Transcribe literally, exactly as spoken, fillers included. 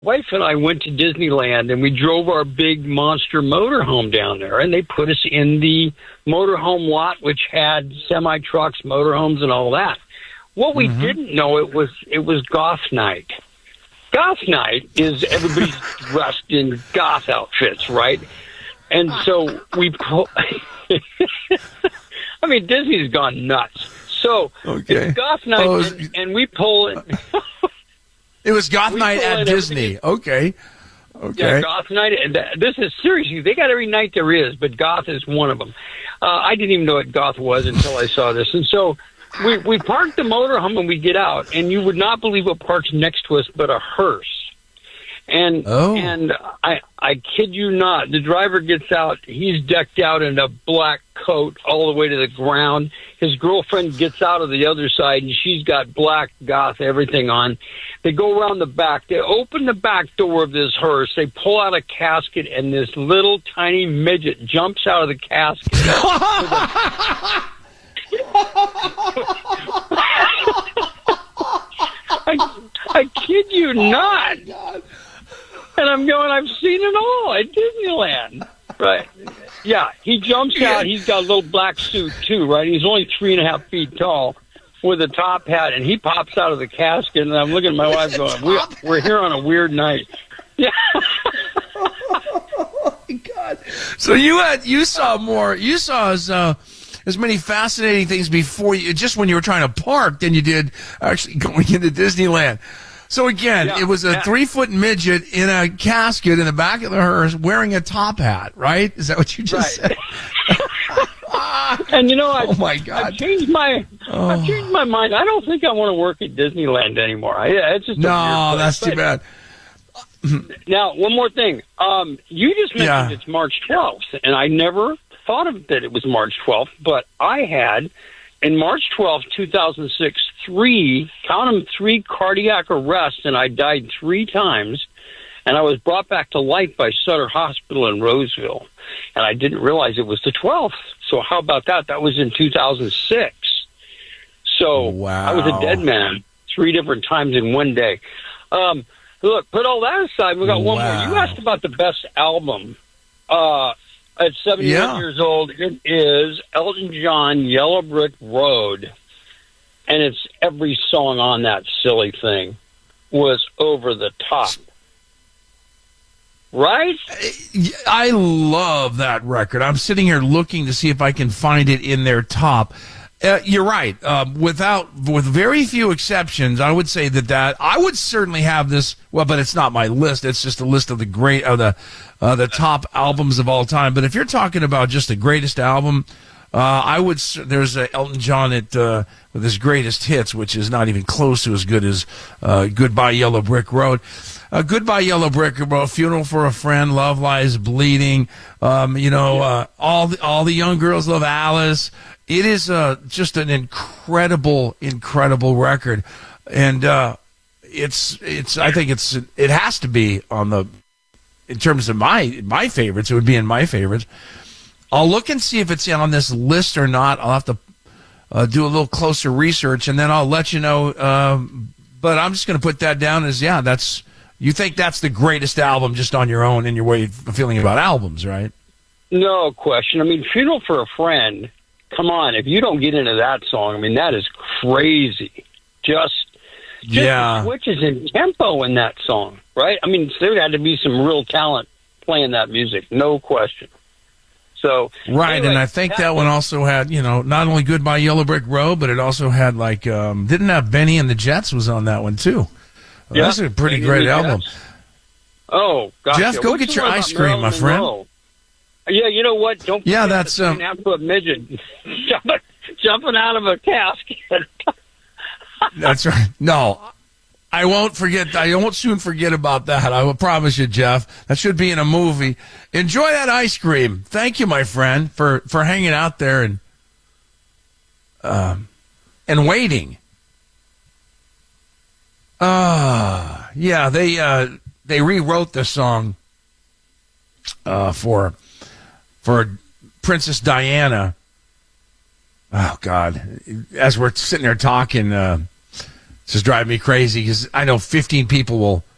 wife and I went to Disneyland, and we drove our big monster motorhome down there, and they put us in the motorhome lot, which had semi-trucks, motorhomes, and all that. What we mm-hmm. didn't know, it was it was goth night. Goth night is everybody's dressed in goth outfits, right? And so we pull... I mean, Disney's gone nuts. So okay. it's goth night, oh, was... and, and we pull it... It was goth night at Disney. Okay. Okay. Yeah, goth night. And this is seriously, they got every night there is, but goth is one of them. Uh, I didn't even know what goth was until I saw this. And so we, we parked the motorhome and we get out, and you would not believe what parks next to us but a hearse. And oh. and I I kid you not, the driver gets out. He's decked out in a black coat all the way to the ground. His girlfriend gets out of the other side, and she's got black goth everything on. They go around the back. They open the back door of this hearse. They pull out a casket, and this little tiny midget jumps out of the casket. I, I kid you not. Oh, and I'm going, I've seen it all at Disneyland. Right. Yeah, he jumps out. He's got a little black suit, too, right? He's only three and a half feet tall with a top hat, and he pops out of the casket, and I'm looking at my wife going, we, we're here on a weird night. Yeah. Oh, my God. So you had, you saw more, you saw as, uh, as many fascinating things before you, just when you were trying to park, than you did actually going into Disneyland. So again, yeah, it was a yeah. three-foot midget in a casket in the back of the hearse wearing a top hat, right? Is that what you just right. said? And you know, I, oh my God, I've changed my, oh. I've changed my mind. I don't think I want to work at Disneyland anymore. I, it's just a no, that's place. too bad. Now, one more thing. Um, you just mentioned yeah. it's March twelfth, and I never thought of that it was March twelfth, but I had. In March twelfth, two thousand six, three, count them, three cardiac arrests, and I died three times, and I was brought back to life by Sutter Hospital in Roseville, and I didn't realize it was the twelfth. So how about that? That was in two thousand six. So wow. I was a dead man three different times in one day. Um, look, put all that aside, we got one wow. more. You asked about the best album. Uh At seventy-one yeah. years old, it is Elton John, Yellow Brick Road. And it's every song on that silly thing was over the top. Right? I love that record. I'm sitting here looking to see if I can find it in their top. Uh, you're right. Uh, without, with very few exceptions, I would say that that I would certainly have this. Well, but it's not my list. It's just a list of the great, of the, uh, the top albums of all time. But if you're talking about just the greatest album, uh, I would. There's a Elton John at uh, with his greatest hits, which is not even close to as good as uh, "Goodbye Yellow Brick Road." Uh, Goodbye Yellow Brick Road, Funeral for a Friend, Love Lies Bleeding. Um, you know, uh, all the all the young girls love Alice. It is uh, just an incredible, incredible record, and uh, it's it's. I think it's it has to be on the. In terms of my my favorites, it would be in my favorites. I'll look and see if it's on this list or not. I'll have to uh, do a little closer research, and then I'll let you know. Um, but I'm just going to put that down as yeah. That's you think that's the greatest album just on your own in your way of feeling about albums, right? No question. I mean, Funeral for a Friend. Come on, if you don't get into that song, I mean, that is crazy. Just, just yeah. the switches in tempo in that song, right? I mean, there had to be some real talent playing that music, no question. So right, anyway, and I think that, that one also had, you know, not only Goodbye Yellow Brick Road, but it also had, like, um, didn't have Benny and the Jets was on that one, too. Yeah, that's a pretty Benny great album. Jets. Oh, gosh. Jeff, yeah. go What's get your one ice about cream, Marilyn my friend. Monroe? Yeah, you know what? Don't yeah, forget that's the um, half-foot midget jumping, jumping out of a casket. That's right. No, I won't forget. I won't soon forget about that. I will promise you, Jeff. That should be in a movie. Enjoy that ice cream. Thank you, my friend, for, for hanging out there and um and waiting. Ah, uh, yeah. They uh, they rewrote the song uh, for. For Princess Diana. Oh, God. As we're sitting there talking, uh, it's just driving me crazy because I know fifteen people will